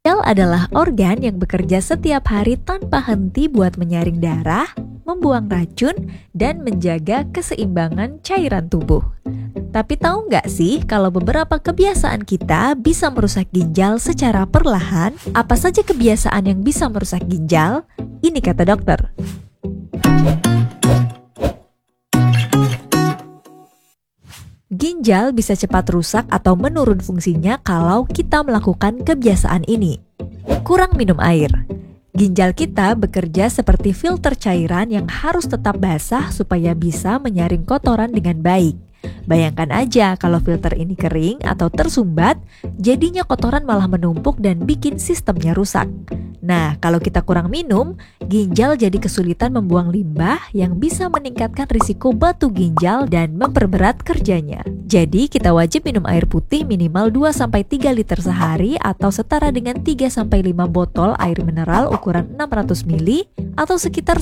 Ginjal adalah organ yang bekerja setiap hari tanpa henti buat menyaring darah, membuang racun, dan menjaga keseimbangan cairan tubuh. Tapi tahu nggak sih kalau beberapa kebiasaan kita bisa merusak ginjal secara perlahan? Apa saja kebiasaan yang bisa merusak ginjal? Ini kata dokter. Ginjal bisa cepat rusak atau menurun fungsinya kalau kita melakukan kebiasaan ini. Kurang minum air. Ginjal kita bekerja seperti filter cairan yang harus tetap basah supaya bisa menyaring kotoran dengan baik. Bayangkan aja kalau filter ini kering atau tersumbat, jadinya kotoran malah menumpuk dan bikin sistemnya rusak. Nah, kalau kita kurang minum, ginjal jadi kesulitan membuang limbah yang bisa meningkatkan risiko batu ginjal dan memperberat kerjanya. Jadi, kita wajib minum air putih minimal 2-3 liter sehari atau setara dengan 3-5 botol air mineral ukuran 600 ml atau sekitar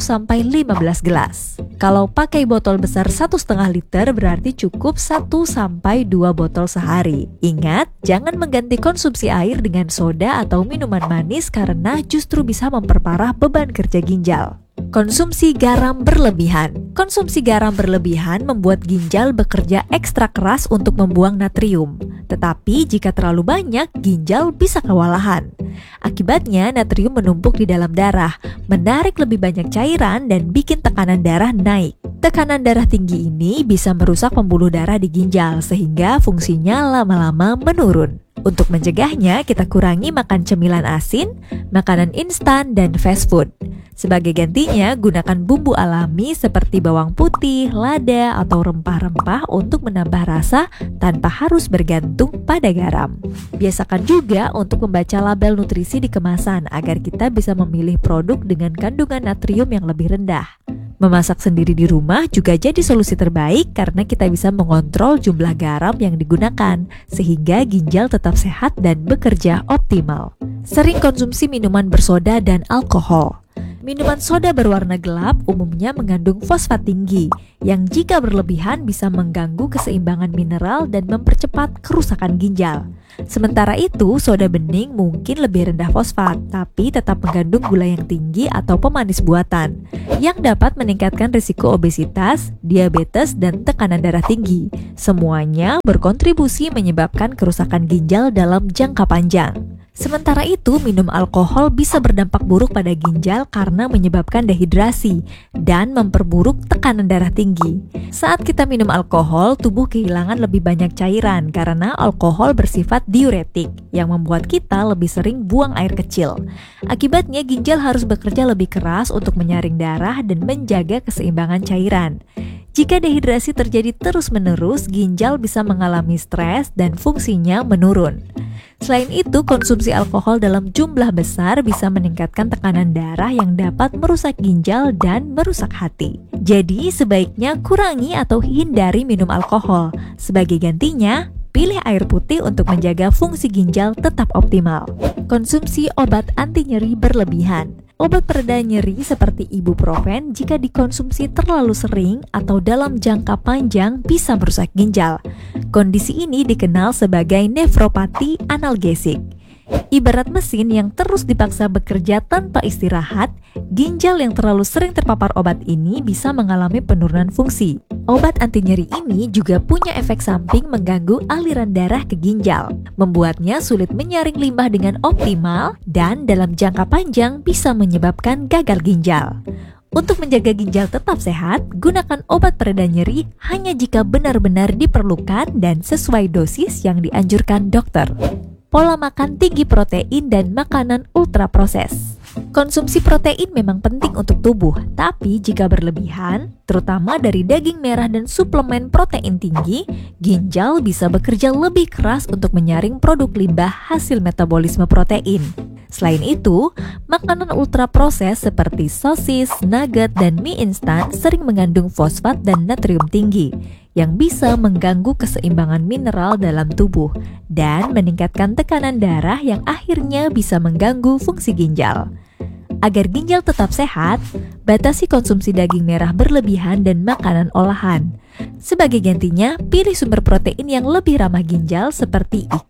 10-15 gelas. Kalau pakai botol besar 1,5 liter berarti cukup 1-2 botol sehari. Ingat, jangan mengganti konsumsi air dengan soda atau minuman manis karena justru bisa memperparah beban kerja ginjal. Konsumsi garam berlebihan. Konsumsi garam berlebihan membuat ginjal bekerja ekstra keras untuk membuang natrium. Tetapi jika terlalu banyak, ginjal bisa kewalahan. Akibatnya natrium menumpuk di dalam darah, menarik lebih banyak cairan dan bikin tekanan darah naik. Tekanan darah tinggi ini bisa merusak pembuluh darah di ginjal sehingga fungsinya lama-lama menurun. Untuk mencegahnya, kita kurangi makan cemilan asin, makanan instan, dan fast food. Sebagai gantinya, gunakan bumbu alami seperti bawang putih, lada, atau rempah-rempah untuk menambah rasa tanpa harus bergantung pada garam. Biasakan juga untuk membaca label nutrisi di kemasan agar kita bisa memilih produk dengan kandungan natrium yang lebih rendah. Memasak sendiri di rumah juga jadi solusi terbaik karena kita bisa mengontrol jumlah garam yang digunakan, sehingga ginjal tetap sehat dan bekerja optimal. Sering konsumsi minuman bersoda dan alkohol. Minuman soda berwarna gelap umumnya mengandung fosfat tinggi, yang jika berlebihan bisa mengganggu keseimbangan mineral dan mempercepat kerusakan ginjal. Sementara itu, soda bening mungkin lebih rendah fosfat, tapi tetap mengandung gula yang tinggi atau pemanis buatan, yang dapat meningkatkan risiko obesitas, diabetes, dan tekanan darah tinggi. Semuanya berkontribusi menyebabkan kerusakan ginjal dalam jangka panjang. Sementara itu, minum alkohol bisa berdampak buruk pada ginjal karena menyebabkan dehidrasi dan memperburuk tekanan darah tinggi. Saat kita minum alkohol, tubuh kehilangan lebih banyak cairan karena alkohol bersifat diuretik yang membuat kita lebih sering buang air kecil. Akibatnya, ginjal harus bekerja lebih keras untuk menyaring darah dan menjaga keseimbangan cairan. Jika dehidrasi terjadi terus-menerus, ginjal bisa mengalami stres dan fungsinya menurun. Selain itu, konsumsi alkohol dalam jumlah besar bisa meningkatkan tekanan darah yang dapat merusak ginjal dan merusak hati. Jadi, sebaiknya kurangi atau hindari minum alkohol. Sebagai gantinya, pilih air putih untuk menjaga fungsi ginjal tetap optimal. Konsumsi obat anti nyeri berlebihan. Obat pereda nyeri seperti ibuprofen jika dikonsumsi terlalu sering atau dalam jangka panjang bisa merusak ginjal. Kondisi ini dikenal sebagai nefropati analgesik. Ibarat mesin yang terus dipaksa bekerja tanpa istirahat, ginjal yang terlalu sering terpapar obat ini bisa mengalami penurunan fungsi. Obat anti nyeri ini juga punya efek samping mengganggu aliran darah ke ginjal, membuatnya sulit menyaring limbah dengan optimal dan dalam jangka panjang bisa menyebabkan gagal ginjal. Untuk menjaga ginjal tetap sehat, gunakan obat pereda nyeri hanya jika benar-benar diperlukan dan sesuai dosis yang dianjurkan dokter. Pola makan tinggi protein dan makanan ultraproses. Konsumsi protein memang penting untuk tubuh, tapi jika berlebihan, terutama dari daging merah dan suplemen protein tinggi, ginjal bisa bekerja lebih keras untuk menyaring produk limbah hasil metabolisme protein. Selain itu, makanan ultraproses seperti sosis, nugget, dan mie instan sering mengandung fosfat dan natrium tinggi yang bisa mengganggu keseimbangan mineral dalam tubuh dan meningkatkan tekanan darah yang akhirnya bisa mengganggu fungsi ginjal. Agar ginjal tetap sehat, batasi konsumsi daging merah berlebihan dan makanan olahan. Sebagai gantinya, pilih sumber protein yang lebih ramah ginjal seperti ikan,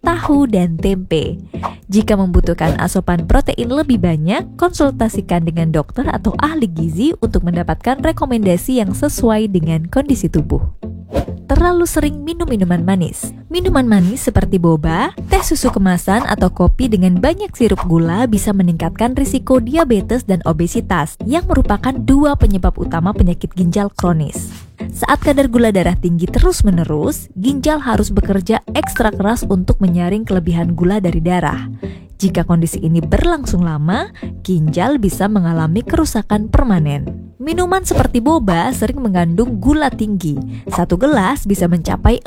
tahu, dan tempe. Jika membutuhkan asupan protein lebih banyak, konsultasikan dengan dokter atau ahli gizi untuk mendapatkan rekomendasi yang sesuai dengan kondisi tubuh. Terlalu sering minum minuman manis. Minuman manis seperti boba, teh susu kemasan, atau kopi dengan banyak sirup gula bisa meningkatkan risiko diabetes dan obesitas yang merupakan dua penyebab utama penyakit ginjal kronis. Saat kadar gula darah tinggi terus-menerus, ginjal harus bekerja ekstra keras untuk menyaring kelebihan gula dari darah. Jika kondisi ini berlangsung lama, ginjal bisa mengalami kerusakan permanen. Minuman seperti boba sering mengandung gula tinggi. Satu gelas bisa mencapai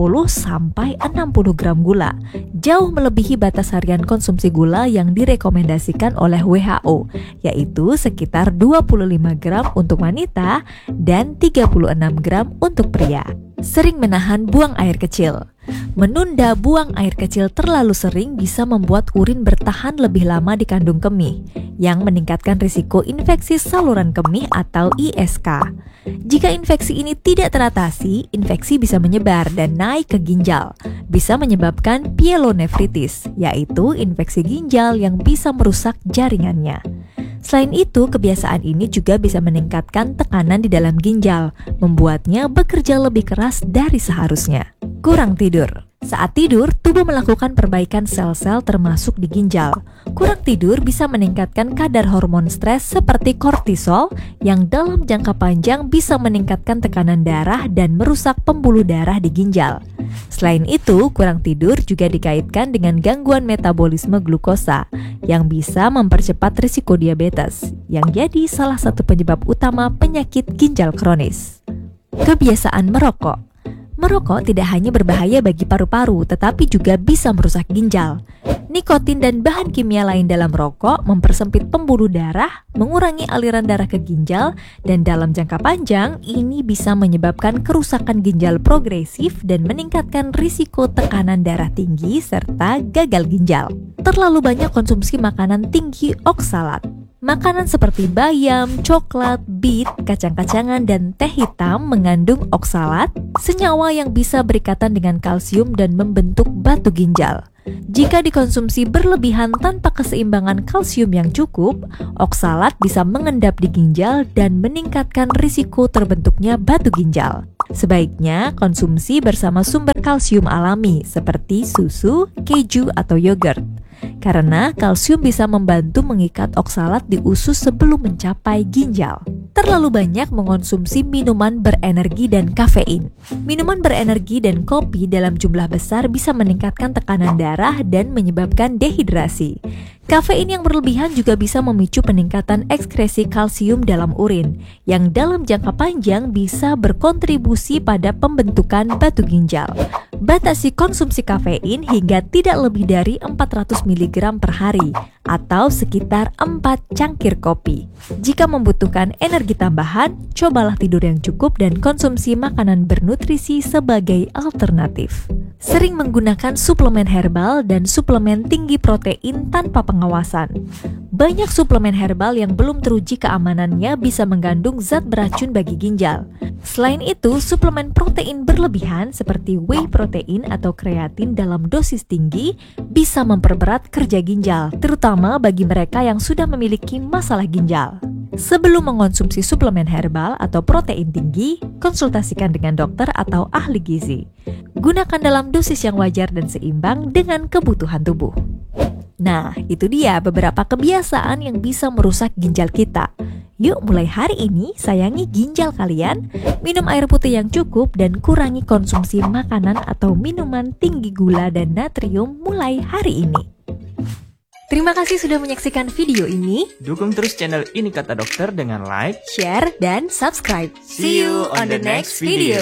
40-60 gram gula, jauh melebihi batas harian konsumsi gula yang direkomendasikan oleh WHO, yaitu sekitar 25 gram untuk wanita dan 36 gram untuk pria. Sering menahan buang air kecil. Menunda buang air kecil terlalu sering bisa membuat urin bertahan lebih lama di kandung kemih, yang meningkatkan risiko infeksi saluran kemih atau ISK. Jika infeksi ini tidak teratasi, infeksi bisa menyebar dan naik ke ginjal, bisa menyebabkan pyelonefritis, yaitu infeksi ginjal yang bisa merusak jaringannya. Selain itu, kebiasaan ini juga bisa meningkatkan tekanan di dalam ginjal, membuatnya bekerja lebih keras dari seharusnya. Kurang tidur. Saat tidur, tubuh melakukan perbaikan sel-sel termasuk di ginjal. Kurang tidur bisa meningkatkan kadar hormon stres seperti kortisol yang dalam jangka panjang bisa meningkatkan tekanan darah dan merusak pembuluh darah di ginjal. Selain itu, kurang tidur juga dikaitkan dengan gangguan metabolisme glukosa yang bisa mempercepat risiko diabetes, yang jadi salah satu penyebab utama penyakit ginjal kronis. Kebiasaan merokok. Merokok tidak hanya berbahaya bagi paru-paru, tetapi juga bisa merusak ginjal. Nikotin dan bahan kimia lain dalam rokok mempersempit pembuluh darah, mengurangi aliran darah ke ginjal, dan dalam jangka panjang ini bisa menyebabkan kerusakan ginjal progresif dan meningkatkan risiko tekanan darah tinggi serta gagal ginjal. Terlalu banyak konsumsi makanan tinggi oksalat. Makanan seperti bayam, coklat, bit, kacang-kacangan, dan teh hitam mengandung oksalat, senyawa yang bisa berikatan dengan kalsium dan membentuk batu ginjal. Jika dikonsumsi berlebihan tanpa keseimbangan kalsium yang cukup, oksalat bisa mengendap di ginjal dan meningkatkan risiko terbentuknya batu ginjal. Sebaiknya konsumsi bersama sumber kalsium alami seperti susu, keju, atau yogurt. Karena kalsium bisa membantu mengikat oksalat di usus sebelum mencapai ginjal. Terlalu banyak mengonsumsi minuman berenergi dan kafein. Minuman berenergi dan kopi dalam jumlah besar bisa meningkatkan tekanan darah dan menyebabkan dehidrasi. Kafein yang berlebihan juga bisa memicu peningkatan ekskresi kalsium dalam urin, yang dalam jangka panjang bisa berkontribusi pada pembentukan batu ginjal. Batasi konsumsi kafein hingga tidak lebih dari 400 mg per hari, atau sekitar 4 cangkir kopi. Jika membutuhkan energi tambahan, cobalah tidur yang cukup dan konsumsi makanan bernutrisi sebagai alternatif. Sering menggunakan suplemen herbal dan suplemen tinggi protein tanpa pengawasan. Banyak suplemen herbal yang belum teruji keamanannya bisa mengandung zat beracun bagi ginjal. Selain itu, suplemen protein berlebihan seperti whey protein atau kreatin dalam dosis tinggi bisa memperberat kerja ginjal, terutama bagi mereka yang sudah memiliki masalah ginjal. Sebelum mengonsumsi suplemen herbal atau protein tinggi, konsultasikan dengan dokter atau ahli gizi. Gunakan dalam dosis yang wajar dan seimbang dengan kebutuhan tubuh. Nah, itu dia beberapa kebiasaan yang bisa merusak ginjal kita. Yuk mulai hari ini sayangi ginjal kalian, minum air putih yang cukup dan kurangi konsumsi makanan atau minuman tinggi gula dan natrium mulai hari ini. Terima kasih sudah menyaksikan video ini. Dukung terus channel Ini Kata Dokter dengan like, share, dan subscribe. See you on the next video.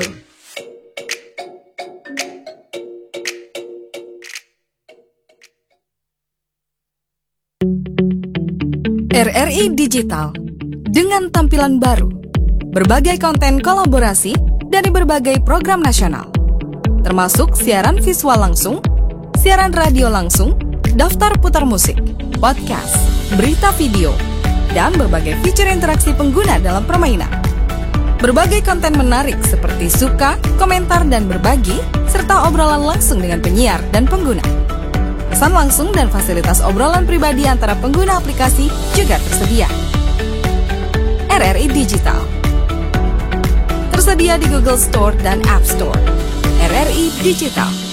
RRI Digital dengan tampilan baru, berbagai konten kolaborasi dari berbagai program nasional, termasuk siaran visual langsung, siaran radio langsung, daftar putar musik, podcast, berita video, dan berbagai fitur interaksi pengguna dalam permainan. Berbagai konten menarik seperti suka, komentar, dan berbagi, serta obrolan langsung dengan penyiar dan pengguna. Pesan langsung dan fasilitas obrolan pribadi antara pengguna aplikasi juga tersedia. RRI Digital tersedia di Google Store dan App Store. RRI Digital.